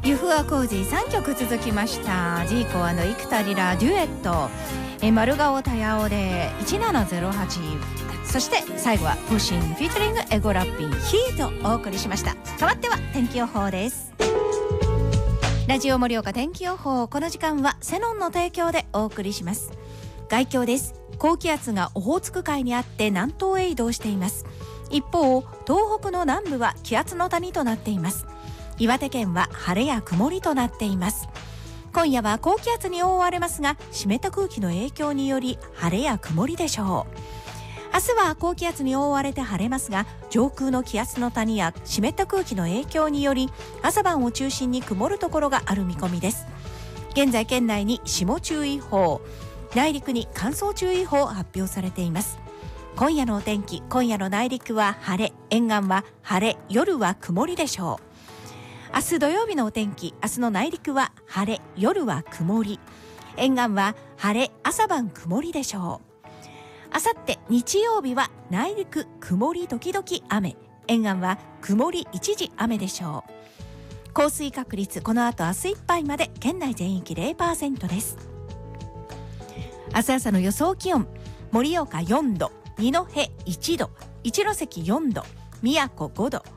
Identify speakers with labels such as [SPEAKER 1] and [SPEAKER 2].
[SPEAKER 1] ユフアコージ3曲続きました。ジーコ&生田リラデュエット、丸顔タヤオで1708、そして最後はポシンフィーチャリングエゴラッピンヒートをお送りしました。変わっては天気予報です。ラジオ盛岡天気予報、この時間はセノンの提供でお送りします。概況です。高気圧がオホーツク海にあって南東へ移動しています。一方、東北の南部は気圧の谷となっています。岩手県は晴れや曇りとなっています。今夜は高気圧に覆われますが、湿った空気の影響により晴れや曇りでしょう。明日は高気圧に覆われて晴れますが、上空の気圧の谷や湿った空気の影響により朝晩を中心に曇るところがある見込みです。現在県内に霜注意報、内陸に乾燥注意報発表されています。今夜のお天気、今夜の内陸は晴れ、沿岸は晴れ、夜は曇りでしょう。明日土曜日のお天気、明日の内陸は晴れ、夜は曇り、沿岸は晴れ、朝晩曇りでしょう。あさって日曜日は内陸曇り時々雨、沿岸は曇り一時雨でしょう。降水確率、この後明日いっぱいまで県内全域 0% です。明日朝の予想気温、盛岡4度、二戸1度、一関4度、宮古5度、